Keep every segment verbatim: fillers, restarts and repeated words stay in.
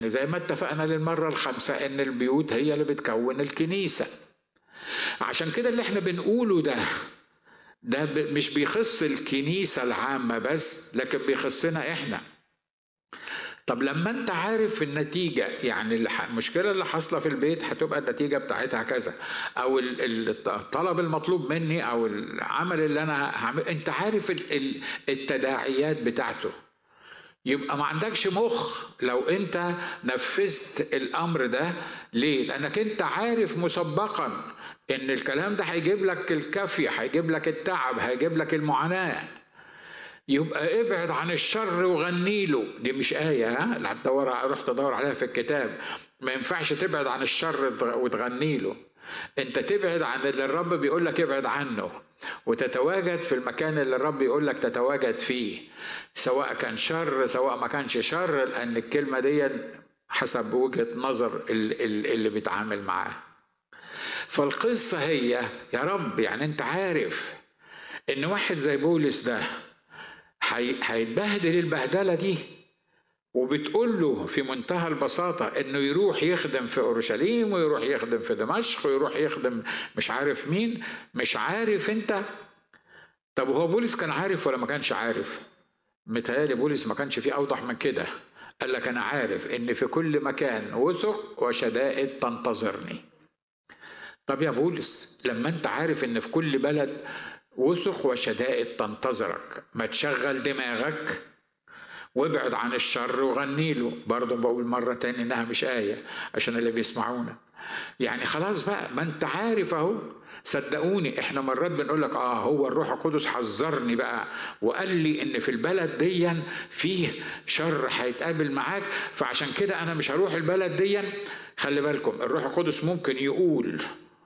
زي ما اتفقنا للمرة الخامسة ان البيوت هي اللي بتكون الكنيسة. عشان كده اللي احنا بنقوله ده ده مش بيخص الكنيسة العامة بس، لكن بيخصنا احنا. طب لما انت عارف النتيجة، يعني المشكلة اللي حاصلة في البيت هتبقى النتيجة بتاعتها كذا، او الطلب المطلوب مني او العمل اللي انا هعمل، انت عارف التداعيات بتاعته، يبقى ما عندكش مخ لو انت نفذت الامر ده. ليه؟ لانك انت عارف مسبقا ان الكلام ده هيجيب لك الكافية، هيجيب لك التعب، هيجيب لك المعاناة. يبقى ابعد عن الشر وغني له. دي مش آية، ها؟ لا تدور، روح تدور عليها في الكتاب. ما ينفعش تبعد عن الشر وتغني له. انت تبعد عن اللي الرب بيقول لك ابعد عنه، وتتواجد في المكان اللي الرب يقول لك تتواجد فيه، سواء كان شر سواء ما كانش شر، لأن الكلمة دي حسب وجهة نظر اللي بيتعامل معاه. فالقصة هي يا رب، يعني انت عارف ان واحد زي بولس ده هيتبهدل البهدلة دي، وبتقول له في منتهى البساطة انه يروح يخدم في اورشليم ويروح يخدم في دمشق ويروح يخدم مش عارف مين. مش عارف انت؟ طب هو بولس كان عارف ولا ما كانش عارف؟ متهيألي بولس ما كانش فيه اوضح من كده. قال لك انا عارف ان في كل مكان وثق وشدائد تنتظرني. طب يا بولس، لما انت عارف ان في كل بلد وثق وشدائد تنتظرك، ما تشغل دماغك وابعد عن الشر وغني له. برضه بقول مرة تاني انها مش آية عشان اللي بيسمعونا. يعني خلاص بقى، ما انت عارف اهو. صدقوني احنا مرات بنقول لك اه هو الروح القدس حذرني بقى وقال لي ان في البلد دي فيه شر هيتقابل معاك، فعشان كده انا مش هروح البلد دي. خلي بالكم، الروح القدس ممكن يقول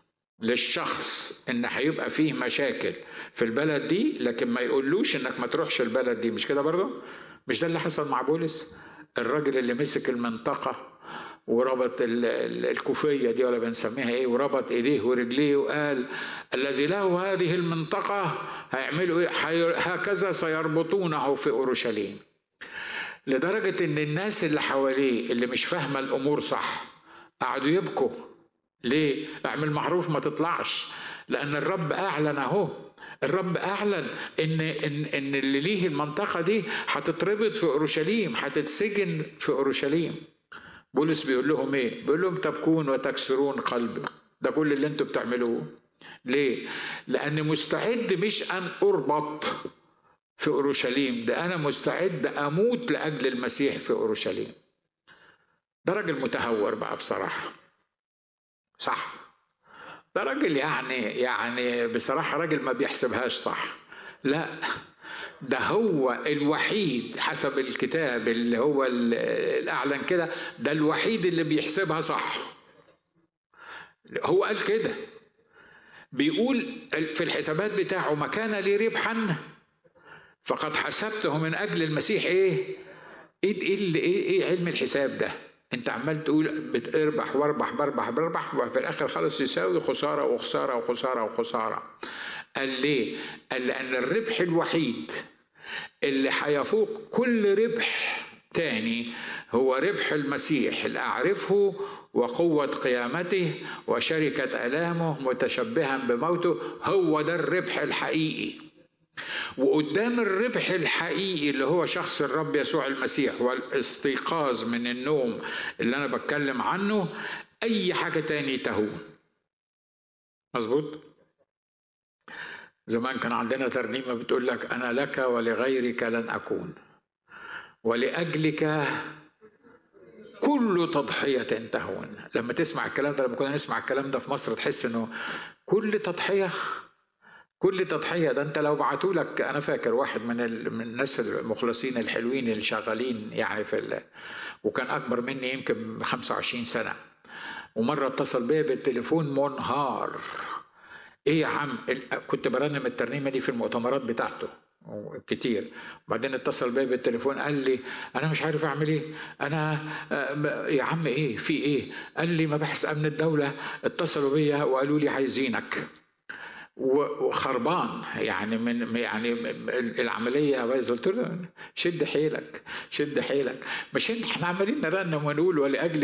للشخص ان هيبقى فيه مشاكل في البلد دي، لكن ما يقولوش انك ما تروحش البلد دي. مش كده برضه؟ مش ده اللي حصل مع بولس؟ الراجل اللي مسك المنطقة وربط الكوفية دي ولا بنسميها ايه، وربط ايديه ورجليه وقال الذي له هذه المنطقة هيعملوا ايه؟ هكذا سيربطونه في اورشليم. لدرجة ان الناس اللي حواليه اللي مش فاهمة الامور صح قعدوا يبكوا. ليه؟ اعمل معروف ما تطلعش، لان الرب اعلن اهو. الرب اعلن ان ان ان اللي ليه المنطقه دي هتتربط في اورشليم، هتتسجن في اورشليم. بولس بيقول لهم ايه؟ بيقول لهم تبكون وتكسرون قلبي. ده كل اللي انتوا بتعملوه. ليه؟ لاني مستعد مش ان اربط في اورشليم، ده انا مستعد اموت لاجل المسيح في اورشليم. ده راجل متهور بقى بصراحه. صح، ده راجل يعني يعني بصراحة راجل ما بيحسبهاش صح. لا، ده هو الوحيد حسب الكتاب اللي هو الأعلن كده، ده الوحيد اللي بيحسبها صح. هو قال كده، بيقول في الحسابات بتاعه ما كان لي ربحا فقد حسبته من أجل المسيح. إيه إيه إيه, إيه, إيه علم الحساب ده؟ انت عمال تقول بتربح واربح بربح بربح وفي الاخر خالص يساوي خساره وخساره وخساره وخساره. قال ليه؟ قال لان الربح الوحيد اللي هيفوق كل ربح تاني هو ربح المسيح، اللي اعرفه وقوه قيامته وشركه الامه متشبها بموته. هو ده الربح الحقيقي. وقدام الربح الحقيقي اللي هو شخص الرب يسوع المسيح والاستيقاظ من النوم اللي أنا بتكلم عنه، أي حاجة تاني تهون. مظبوط؟ زمان كان عندنا ترنيمة بتقول لك أنا لك ولغيرك لن أكون، ولأجلك كل تضحية تهون. لما تسمع الكلام ده، لما كنا نسمع الكلام ده في مصر، تحس إنه كل تضحية كل تضحية. ده انت لو بعتوا لك، انا فاكر واحد من من الناس المخلصين الحلوين اللي شغالين يعني في ال... وكان اكبر مني يمكن خمسة وعشرين سنة، ومرة اتصل بيا بالتليفون منهار. ايه يا عم؟ كنت برنم الترنيمة دي في المؤتمرات بتاعته كتير. بعدين اتصل بيا بالتليفون قال لي انا مش عارف اعمل ايه. انا يا عم ايه في ايه؟ قال لي مباحث امن الدولة اتصلوا بيا وقالوا لي عايزينك. وخربان يعني من يعني العمليه بايظه. قلت له شد حيلك شد حيلك، مش احنا عمالين نرنم ونقول ولاجل